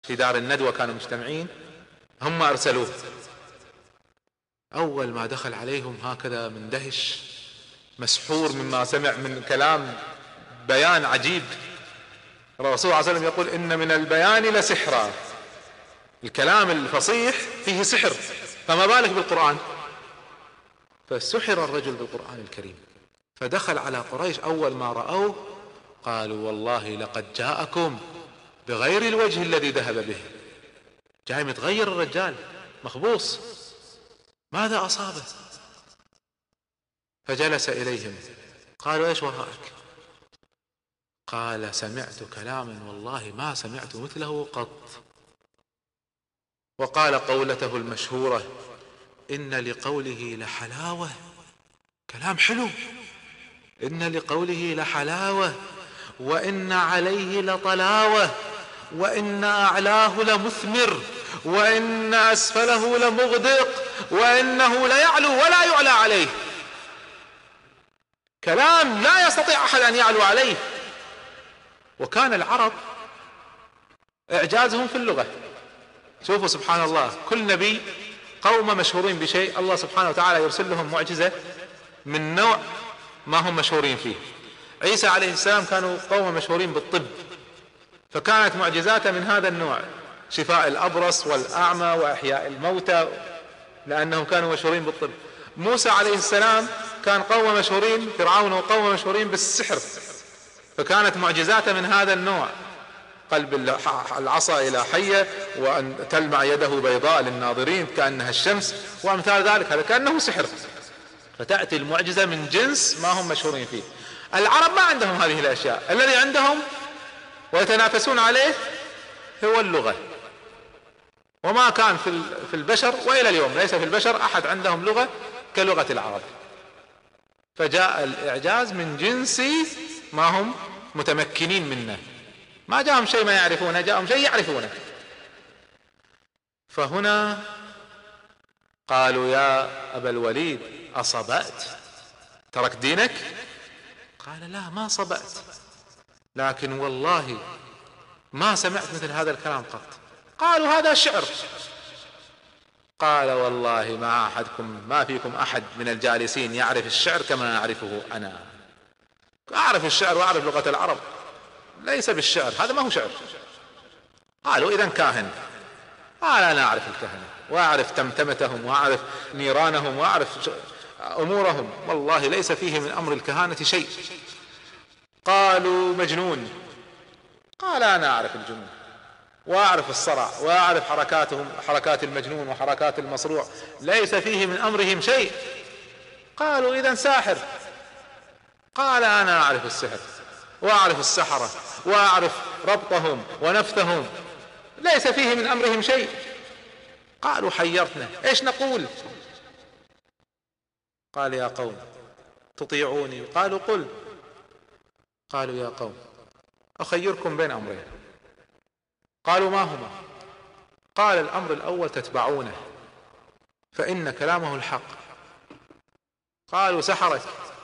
في دار الندوة كانوا مجتمعين، هم أرسلوه. أول ما دخل عليهم هكذا مندهش مسحور مما سمع من كلام بيان عجيب. الرسول صلى الله عليه وسلم يقول إن من البيان لسحرا، الكلام الفصيح فيه سحر، فما بالك بالقرآن. فسحر الرجل بالقرآن الكريم. فدخل على قريش أول ما رأوه قالوا والله لقد جاءكم بغير الوجه الذي ذهب به. جاي متغير الرجال، مخبوص، ماذا أصابه؟ فجلس إليهم قالوا ايش وراءك؟ قال سمعت كلاما والله ما سمعت مثله قط. وقال قولته المشهورة إن لقوله لحلاوة، كلام حلو، إن لقوله لحلاوة وإن عليه لطلاوة وإن أعلاه لمثمر وإن أسفله لمغدق وإنه ليعلو ولا يعلى عليه. كلام لا يستطيع أحد أن يعلو عليه. وكان العرب إعجازهم في اللغة. شوفوا سبحان الله، كل نبي قوم مشهورين بشيء الله سبحانه وتعالى يرسل لهم معجزة من نوع ما هم مشهورين فيه. عيسى عليه السلام كانوا قوم مشهورين بالطب، فكانت معجزاته من هذا النوع، شفاء الأبرص والأعمى وإحياء الموتى، لأنهم كانوا مشهورين بالطب. موسى عليه السلام كان قوم مشهورين، فرعون وقوم مشهورين بالسحر، فكانت معجزاته من هذا النوع، قلب العصا إلى حية، وأن تلمع يده بيضاء للناظرين كأنها الشمس، وأمثال ذلك، هذا كأنه سحر. فتأتي المعجزة من جنس ما هم مشهورين فيه. العرب ما عندهم هذه الأشياء، الذي عندهم ويتنافسون عليه هو اللغة. وما كان في البشر وإلى اليوم ليس في البشر أحد عندهم لغة كلغة العرب. فجاء الإعجاز من جنس ما هم متمكنين منه، ما جاءهم شيء ما يعرفونه، جاءهم شيء يعرفونه. فهنا قالوا يا أبا الوليد أصبأت، ترك دينك؟ قال لا ما صبأت، لكن والله ما سمعت مثل هذا الكلام قط. قالوا هذا شعر. قال والله ما فيكم أحد من الجالسين يعرف الشعر كما أعرفه أنا. أعرف الشعر وأعرف لغة العرب، ليس بالشعر، هذا ما هو شعر. قالوا إذن كاهن. قال أنا أعرف الكهنة وأعرف تمتمتهم وأعرف نيرانهم وأعرف أمورهم، والله ليس فيه من أمر الكهانة شيء. قالوا مجنون. قال أنا أعرف الجنون وأعرف الصرع وأعرف حركاتهم، حركات المجنون وحركات المصروع، ليس فيه من أمرهم شيء. قالوا إذن ساحر. قال أنا أعرف السحر وأعرف السحرة وأعرف ربطهم ونفثهم، ليس فيه من أمرهم شيء. قالوا حيرتنا، إيش نقول؟ قال يا قوم تطيعوني؟ قالوا قل. قالوا يا قوم أخيركم بين أمرين. قالوا ما هما؟ قال الأمر الأول تتبعونه فإن كلامه الحق. قالوا سحرك،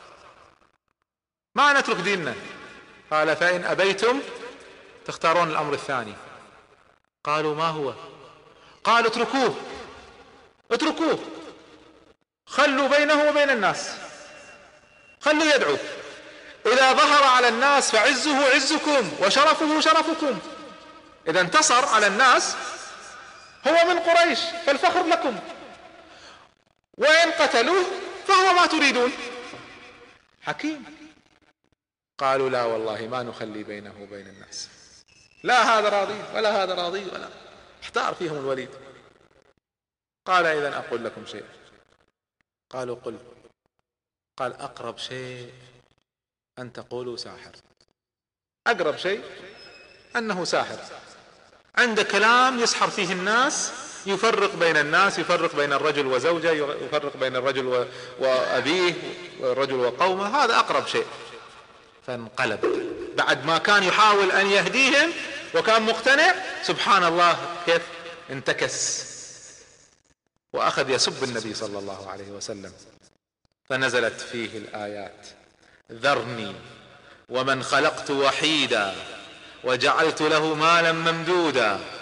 ما نترك ديننا. قال فإن أبيتم تختارون الأمر الثاني. قالوا ما هو؟ قالوا اتركوه، خلوا بينه وبين الناس، خلوا يدعو، إذا ظهر على الناس فعزه عزكم وشرفه شرفكم. إذا انتصر على الناس هو من قريش فالفخر لكم، وإن قتلوه فهو ما تريدون. حكيم. قالوا لا والله ما نخلي بينه وبين الناس، لا هذا راضي ولا هذا راضي ولا. احتار فيهم الوليد. قال إذن أقول لكم شيء. قالوا قل. قال أقرب شيء أن تقولوا ساحر، أقرب شيء أنه ساحر، عنده كلام يسحر فيه الناس، يفرق بين الناس، يفرق بين الرجل وزوجه، يفرق بين الرجل وأبيه والرجل وقومه، هذا أقرب شيء. فانقلب بعد ما كان يحاول أن يهديهم وكان مقتنع، سبحان الله كيف انتكس وأخذ يسب النبي صلى الله عليه وسلم. فنزلت فيه الآيات: ذرني ومن خلقت وحيدا وجعلت له مالا ممدودا